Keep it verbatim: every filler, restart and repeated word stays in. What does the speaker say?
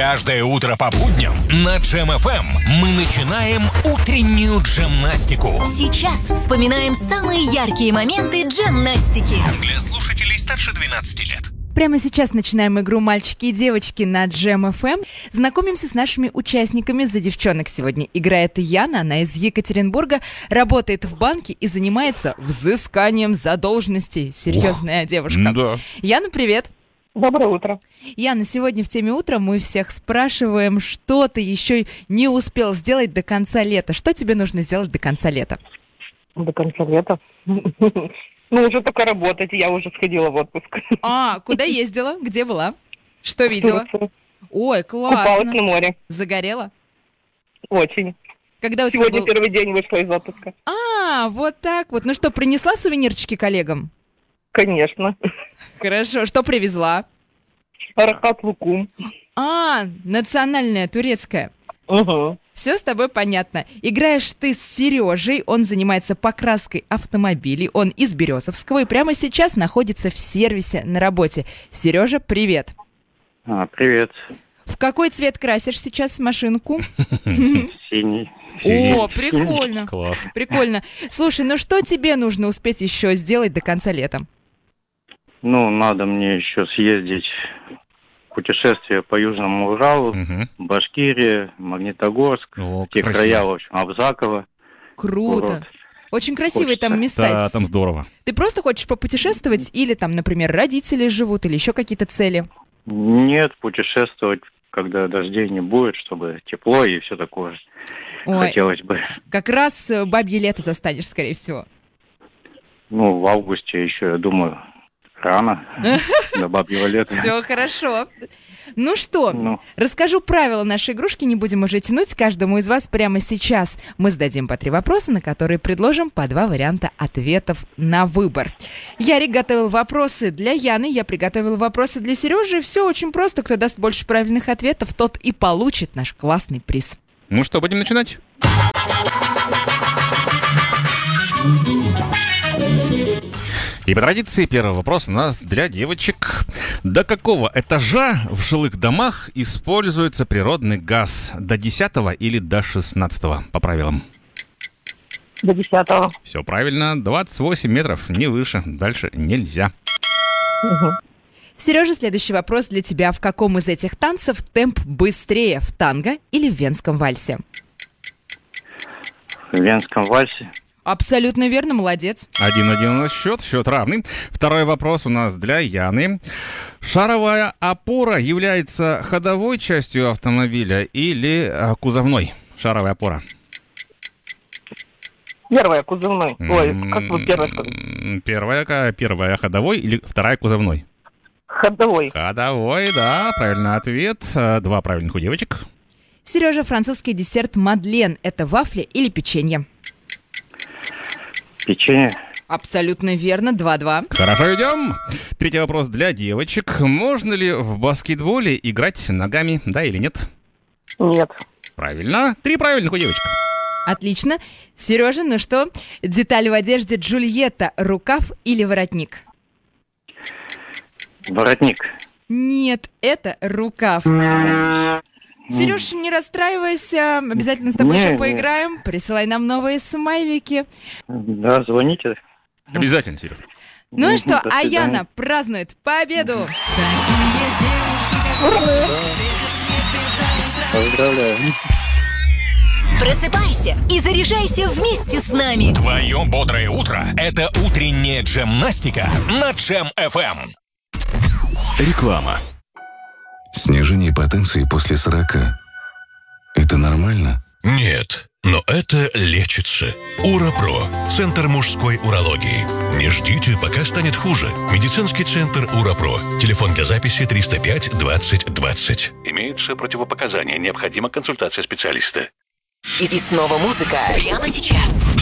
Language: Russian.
Каждое утро по будням на Джем эф эм мы начинаем утреннюю джемнастику. Сейчас вспоминаем самые яркие моменты джемнастики. Для слушателей старше двенадцати лет. Прямо сейчас начинаем игру «Мальчики и девочки» на Джем эф эм. Знакомимся с нашими участниками. За девчонок сегодня играет Яна. Она из Екатеринбурга, работает в банке и занимается взысканием задолженностей. Серьезная О, девушка. Да. Яна, привет. Доброе утро. Яна, сегодня в теме утра мы всех спрашиваем, что ты еще не успел сделать до конца лета. Что тебе нужно сделать до конца лета? До конца лета? Ну, уже только работать, я уже сходила в отпуск. А, куда ездила? Где была? Что видела? Ой, классно. Купалась на море. Загорела? Очень. Когда у тебя Сегодня был... первый день вышла из отпуска. А, вот так вот. Ну что, принесла сувенирчики коллегам? Конечно. Хорошо. Что привезла? Рахат лукум. А, национальная, турецкая. Угу. Все с тобой понятно. Играешь ты с Сережей, он занимается покраской автомобилей, он из Березовского и прямо сейчас находится в сервисе на работе. Сережа, привет. А, привет. В какой цвет красишь сейчас машинку? Синий. О, прикольно. Класс. Прикольно. Слушай, ну что тебе нужно успеть еще сделать до конца лета? Ну, надо мне еще съездить в путешествие по Южному Уралу, Угу. Башкирия, Магнитогорск, О, те красиво. края, в общем, Абзаково. Круто. Курорт. Очень красивые там Хочется. места. Да, там здорово. Ты просто хочешь попутешествовать или там, например, родители живут или еще какие-то цели? Нет, путешествовать, когда дождей не будет, чтобы тепло и все такое. Ой, Хотелось бы. как раз э, бабье лето застанешь, скорее всего. Ну, в августе еще, я думаю, рано до бабьего лета. Все хорошо. Ну что, Ну. расскажу правила нашей игрушки, не будем уже тянуть. Каждому из вас прямо сейчас мы зададим по три вопроса, на которые предложим по два варианта ответов на выбор. Ярик готовил вопросы для Яны, я приготовила вопросы для Сережи. Все очень просто. Кто даст больше правильных ответов, тот и получит наш классный приз. Ну что, будем начинать? И по традиции первый вопрос у нас для девочек. До какого этажа в жилых домах используется природный газ? До десятого или до шестнадцатого по правилам? До десятого. Все правильно. двадцать восемь метров, не выше. Дальше нельзя. Угу. Сережа, следующий вопрос для тебя. В каком из этих танцев темп быстрее? В танго или в венском вальсе? В Венском вальсе. Абсолютно верно, молодец. Один-один у нас счет, счет равный. Второй вопрос у нас для Яны. Шаровая опора является ходовой частью автомобиля или а, кузовной? Шаровая опора. Первая кузовной. Ой, как вы первая сказали? М, Первая, ка- первая ходовой или вторая кузовной? Ходовой. Ходовой, да, правильный ответ. А, Два правильных у девочек. Сережа, французский десерт Мадлен – это вафли или печенье? Печенье. Абсолютно верно, два-два. Хорошо, идем. Третий вопрос для девочек. Можно ли в баскетболе играть ногами, да или нет? Нет. Правильно. Три правильных у девочек. Отлично. Сережа, ну что, деталь в одежде Джульетта – рукав или воротник? Воротник. Нет, это рукав. Сереж, не расстраивайся, обязательно с тобой Не, еще не. поиграем. Присылай нам новые смайлики. Да, звоните. Обязательно, Сереж. Ну и Мгм, что, до а свидания. Яна празднует победу. Поздравляю. Просыпайся и заряжайся вместе с нами. Твое бодрое утро – это утренняя джемнастика на Джем эф эм. Реклама. Снижение потенции после сорока. Это нормально? Нет, но это лечится. Урапро. Центр мужской урологии. Не ждите, пока станет хуже. Медицинский центр Урапро. Телефон для записи триста пять двадцать двадцать. Имеются противопоказания. Необходима консультация специалиста. И, и снова музыка. Прямо сейчас.